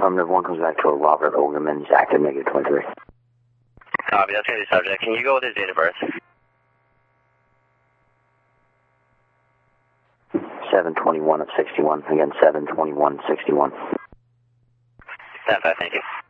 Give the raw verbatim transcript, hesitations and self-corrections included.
Affirmative one comes back to a Robert Ogerman. He's active, negative twenty-three. Copy, that's going to be subject. Can you go with his date of birth? seven twenty-one of sixty-one. Again, seven twenty-one sixty-one. Stand by, thank you.